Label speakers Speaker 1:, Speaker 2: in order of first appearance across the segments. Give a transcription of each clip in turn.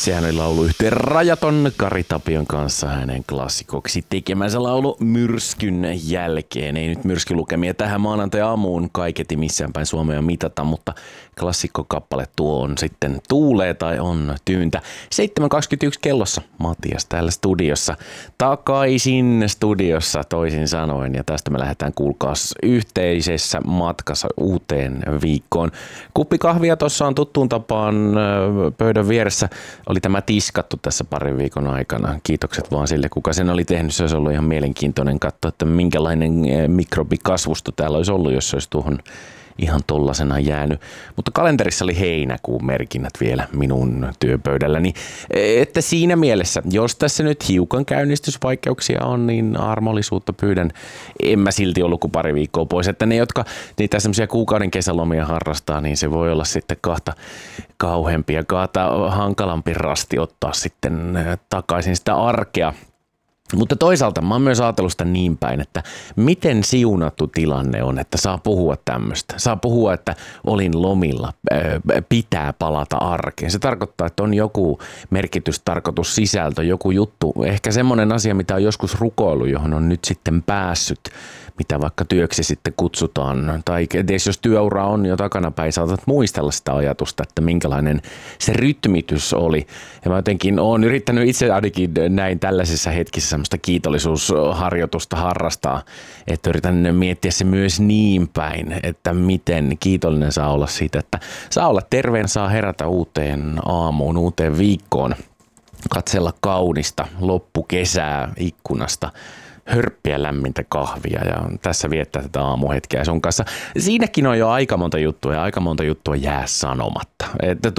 Speaker 1: Sehän oli lauluyhtiö Rajaton Kari Tapion kanssa hänen klassikoksi tekemänsä laulu Myrskyn jälkeen. Ei nyt myrskylukemia tähän maanantai-aamuun kaiketi missään päin Suomea mitata, mutta klassikkokappale tuo on sitten tuulee tai on tyyntä. 7.21 kellossa Matias täällä studiossa. Takaisin studiossa toisin sanoen ja tästä me lähdetään kuulkaas yhteisessä matkassa uuteen viikkoon. Kuppi kahvia tuossa on tuttuun tapaan pöydän vieressä. Oli tämä tiskattu tässä parin viikon aikana. Kiitokset vaan sille, kuka sen oli tehnyt. Se olisi ollut ihan mielenkiintoinen katsoa, että minkälainen mikrobikasvusto täällä olisi ollut, jos se olisi tuohon ihan tollasena jäänyt. Mutta kalenterissa oli heinäkuun merkinnät vielä minun työpöydälläni. Että siinä mielessä, jos tässä nyt hiukan käynnistysvaikeuksia on, niin armollisuutta pyydän. En mä silti ollut kuin pari viikkoa pois. Että ne, jotka niitä semmoisia kuukauden kesälomia harrastaa, niin se voi olla sitten kahta kauheampi ja kahta hankalampi rasti ottaa sitten takaisin sitä arkea. Mutta toisaalta mä oon myös ajatellut sitä niin päin, että miten siunattu tilanne on, että saa puhua tämmöistä. Saa puhua, että olin lomilla, pitää palata arkeen. Se tarkoittaa, että on joku merkitys, tarkoitus, sisältö, joku juttu. Ehkä semmoinen asia, mitä on joskus rukoillut, johon on nyt sitten päässyt, mitä vaikka työksi sitten kutsutaan. Tai edes jos työura on jo takanapäin, saatat muistella sitä ajatusta, että minkälainen se rytmitys oli. Ja mä jotenkin oon yrittänyt itse ainakin näin tällaisissa hetkissä semmoista kiitollisuusharjoitusta harrastaa, että yritän miettiä se myös niin päin, että miten kiitollinen saa olla siitä, että saa olla terveen, saa herätä uuteen aamuun, uuteen viikkoon, katsella kaunista loppukesää ikkunasta, hörppiä lämmintä kahvia ja tässä viettää tätä aamuhetkeä sun kanssa. Siinäkin on jo aika monta juttua ja aika monta juttua jää sanomatta. Että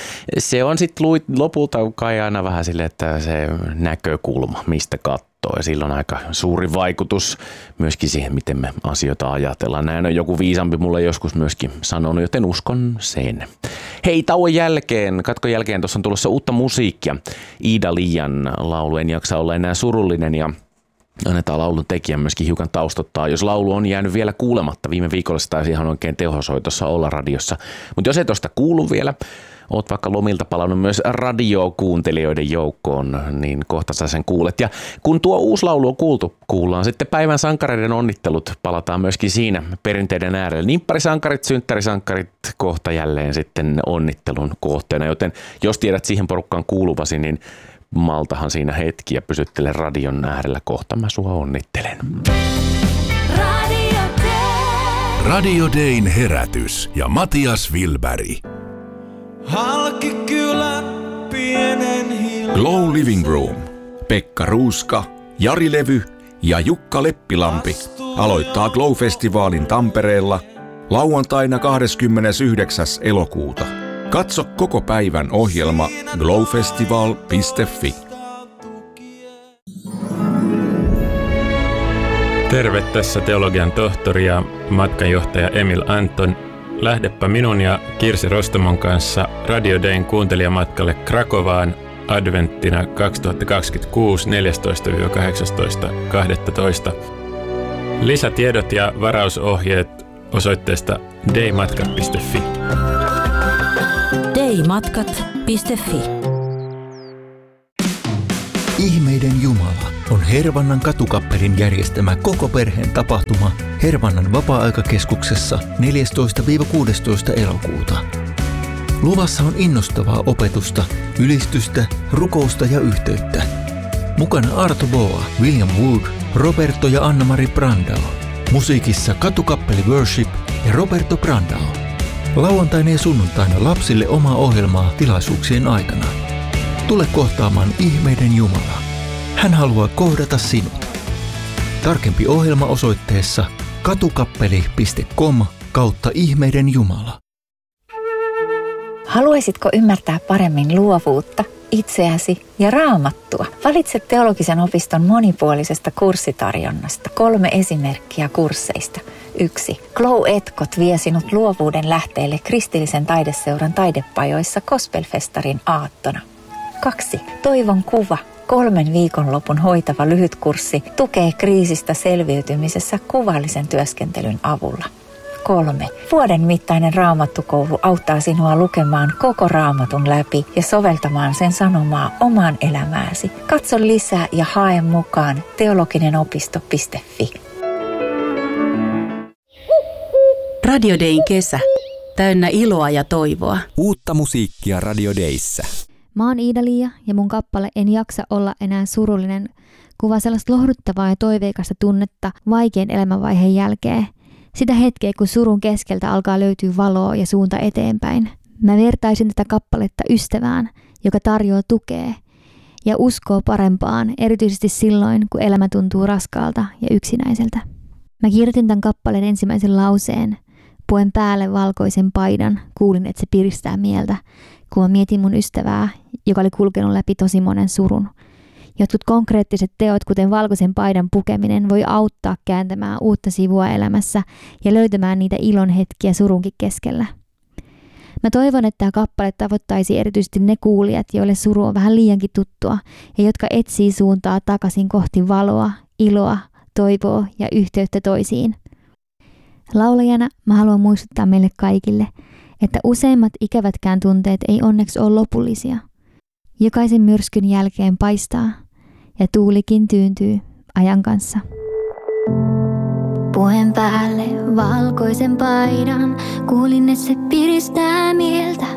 Speaker 1: se on sitten lopulta kai aina vähän silleen, että se näkökulma, mistä katsoo. Ja sillä on aika suuri vaikutus myöskin siihen, miten me asioita ajatellaan. Näin on joku viisampi mulle joskus myöskin sanonut, joten uskon sen. Hei, tauon jälkeen, katkon jälkeen tuossa on tulossa uutta musiikkia. Iida Liian laulu En jaksa olla enää surullinen ja annetaan laulun tekijän myöskin hiukan taustottaa, jos laulu on jäänyt vielä kuulematta. Viime viikolla sitä taisi ihan oikein tehosoitossa olla radiossa. Mutta jos ei tuosta kuulu vielä, oot vaikka lomilta palannut myös radiokuuntelijoiden joukkoon, niin kohta sä sen kuulet. Ja kun tuo uusi laulu on kuultu, kuullaan sitten päivän sankareiden onnittelut. Palataan myöskin siinä perinteiden äärelle. Nimpparisankarit, synttärisankarit kohta jälleen sitten onnittelun kohteena. Joten jos tiedät siihen porukkaan kuuluvasi, niin maltahan siinä hetki ja pysyttele radion äärellä. Kohta mä sua onnittelen.
Speaker 2: Radio Dayn herätys ja Matias Wilberg.
Speaker 3: Halkikylä pienen
Speaker 2: Glow Living Room. Pekka Ruuska, Jari Levy ja Jukka Leppilampi aloittaa Glow-festivaalin Tampereella lauantaina 29. elokuuta. Katso koko päivän ohjelma glowfestival.fi.
Speaker 4: Terve, tässä teologian tohtori ja matkanjohtaja Emil Anton. Lähdepä minun ja Kirsi Rostomon kanssa Radio Dayn kuuntelijamatkalle Krakovaan adventtina 2026 14-18.12. Lisätiedot ja varausohjeet osoitteesta daymatkat.fi.
Speaker 5: daymatkat.fi.
Speaker 6: Ihmeiden Jumala on Hervannan katukappelin järjestämä koko perheen tapahtuma Hervannan vapaa-aikakeskuksessa 14-16. elokuuta. Luvassa on innostavaa opetusta, ylistystä, rukousta ja yhteyttä. Mukana Arto Boa, William Wood, Roberto ja Anna-Mari Brandao. Musiikissa katukappeli Worship ja Roberto Brandao. Lauantaina ja sunnuntaina lapsille omaa ohjelmaa tilaisuuksien aikana. Tule kohtaamaan Ihmeiden Jumala. Hän haluaa kohdata sinut. Tarkempi ohjelma osoitteessa katukappeli.com/Ihmeiden Jumala.
Speaker 5: Haluaisitko ymmärtää paremmin luovuutta, itseäsi ja Raamattua? Valitse teologisen opiston monipuolisesta kurssitarjonnasta 3 esimerkkiä kursseista. 1. Glow Etkot vie sinut luovuuden lähteelle kristillisen taideseuran taidepajoissa Gospelfestarin aattona. 2. Toivon kuva. 3 viikonlopun hoitava lyhytkurssi tukee kriisistä selviytymisessä kuvallisen työskentelyn avulla. 3. Vuoden mittainen raamattukoulu auttaa sinua lukemaan koko raamatun läpi ja soveltamaan sen sanomaa omaan elämääsi. Katso lisää ja hae mukaan teologinenopisto.fi.
Speaker 7: Radio Dayn kesä. Täynnä iloa ja toivoa.
Speaker 8: Uutta musiikkia Radio Dayssä.
Speaker 9: Mä oon Iida-Liia ja mun kappale En jaksa olla enää surullinen kuvaa sellaista lohduttavaa ja toiveikasta tunnetta vaikean elämänvaiheen jälkeen. Sitä hetkeä, kun surun keskeltä alkaa löytyä valoa ja suunta eteenpäin. Mä vertaisin tätä kappaletta ystävään, joka tarjoaa tukea ja uskoo parempaan, erityisesti silloin, kun elämä tuntuu raskaalta ja yksinäiseltä. Mä kirjoitin tämän kappaleen ensimmäisen lauseen. Puen päälle valkoisen paidan, kuulin, että se piristää mieltä, kun mä mietin mun ystävää, joka oli kulkenut läpi tosi monen surun. Jotkut konkreettiset teot, kuten valkoisen paidan pukeminen, voi auttaa kääntämään uutta sivua elämässä ja löytämään niitä ilon hetkiä surunkin keskellä. Mä toivon, että tämä kappale tavoittaisi erityisesti ne kuulijat, joille suru on vähän liiankin tuttua ja jotka etsii suuntaa takaisin kohti valoa, iloa, toivoa ja yhteyttä toisiin. Laulajana mä haluan muistuttaa meille kaikille, että useimmat ikävätkään tunteet ei onneksi ole lopullisia. Jokaisen myrskyn jälkeen paistaa ja tuulikin tyyntyy ajan kanssa.
Speaker 10: Puen päälle valkoisen paidan, kuulin, että se piristää mieltä.